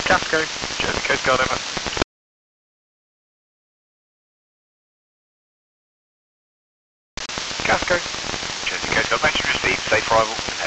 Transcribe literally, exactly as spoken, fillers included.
Casco, Jersey Coast Guard, over. Casco, Jersey Coast Guard, message received, safe arrival.